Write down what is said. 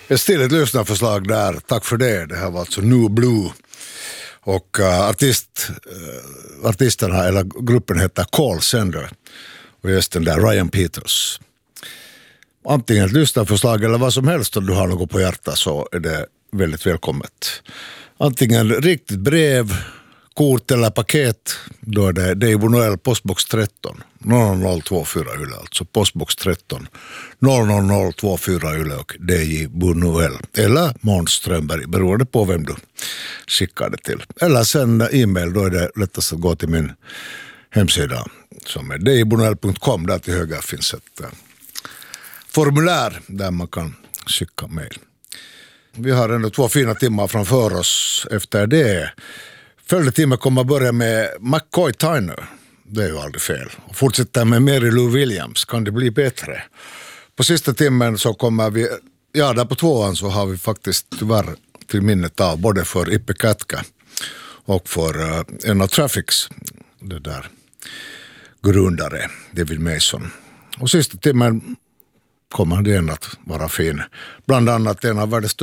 Ett stiligt lyssnarförslag där, tack för det. Det här var alltså New Blue. Och artisterna, eller gruppen heter Call Sender. Och gästen där Ryan Peters. Antingen ett lyssnarförslag eller vad som helst om du har något på hjärta, så är det väldigt välkommet. Antingen riktigt brev, kort eller paket, då är det Dave Noel, postbox 13 00024 Yle, alltså postbox 13 00024 Yle och DJ Noel eller Måns Strömberg, beroende på vem du skickar det till. Eller sen e-mail, då är det lättast att gå till min hemsida som är djbonoel.com. Där till höger finns ett formulär där man kan skicka mejl. Vi har ändå 2 fina timmar framför oss efter det. Följetimmen kommer att börja med McCoy Tyner. Det är ju aldrig fel. Och fortsätta med Mary Lou Williams. Kan det bli bättre? På sista timmen så kommer vi... Ja, där på 2:an så har vi faktiskt tyvärr till minnet av både för Ippe Kätkä och för en av Traffics, det där grundare, David Mason. Och sista timmen kommer den att vara fin. Bland annat en av världens